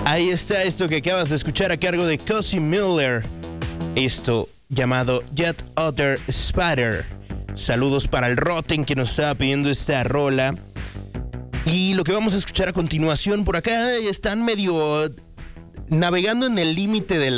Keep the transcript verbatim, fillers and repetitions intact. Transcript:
Ahí está esto que acabas de escuchar a cargo de Cozy Miller. Esto llamado Yet Other Spatter. Saludos para el Rotten que nos estaba pidiendo esta rola. Y lo que vamos a escuchar a continuación por acá están medio navegando en el límite de